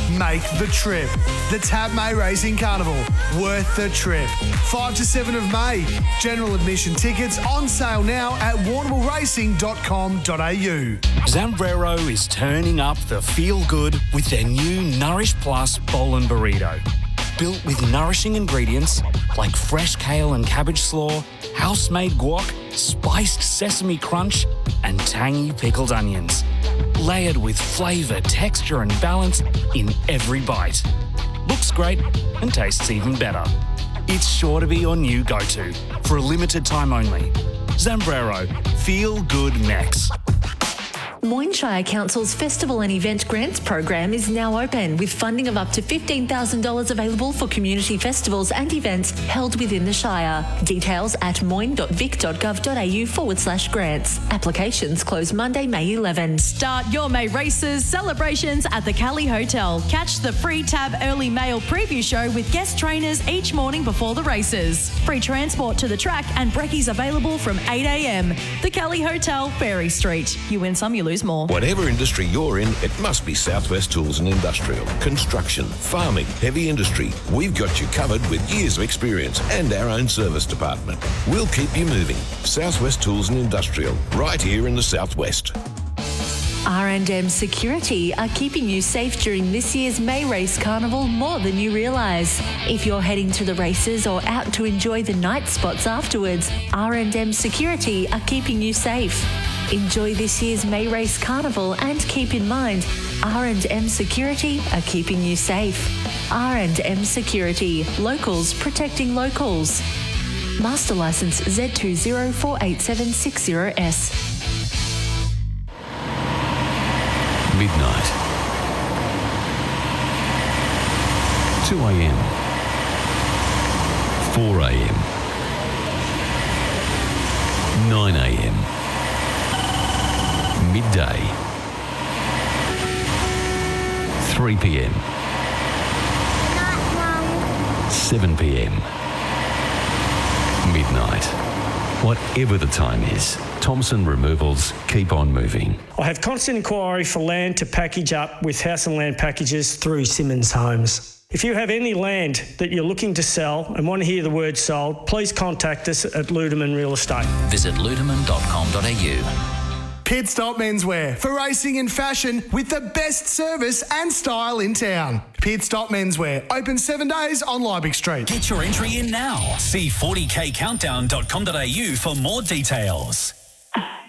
make the trip. The TAB May Racing Carnival, worth the trip. 5 to 7 of May. General admission tickets on sale now at warrnamboolracing.com.au. Zambrero is turning up the feel-good with their new Nourish Plus Bowl and Burrito. Built with nourishing ingredients like fresh kale and cabbage slaw, house-made guac, spiced sesame crunch, and tangy pickled onions. Layered with flavour, texture and balance in every bite. Looks great and tastes even better. It's sure to be your new go-to for a limited time only. Zambrero, feel good Mex. Moyne Shire Council's Festival and Event Grants program is now open, with funding of up to $15,000 available for community festivals and events held within the Shire. Details at moyne.vic.gov.au/grants. Applications close Monday, May 11. Start your May races celebrations at the Cali Hotel. Catch the free TAB Early Mail preview show with guest trainers each morning before the races. Free transport to the track and brekkies available from 8 a.m. The Cali Hotel, Ferry Street. You win some, you lose more. Whatever industry you're in, it must be Southwest Tools and Industrial. Construction, farming, heavy industry. We've got you covered with years of experience and our own service department. We'll keep you moving. Southwest Tools and Industrial, right here in the Southwest. R&M Security are keeping you safe during this year's May Race Carnival more than you realise. If you're heading to the races or out to enjoy the night spots afterwards, R&M Security are keeping you safe. Enjoy this year's May Race Carnival and keep in mind, R&M Security are keeping you safe. R&M Security, locals protecting locals. Master Licence Z20487660S. Midnight. 2 a.m. 4 a.m. 9 a.m. Midday. 3 p.m. 7 p.m. Midnight. Whatever the time is, Thompson Removals keep on moving. I have constant inquiry for land to package up with House and Land Packages through Simmons Homes. If you have any land that you're looking to sell and want to hear the word sold, please contact us at Ludeman Real Estate. Visit ludeman.com.au. Pit Stop Menswear for racing and fashion with the best service and style in town. Pit Stop Menswear, open 7 days on Liebig Street. Get your entry in now. See 40kcountdown.com.au for more details.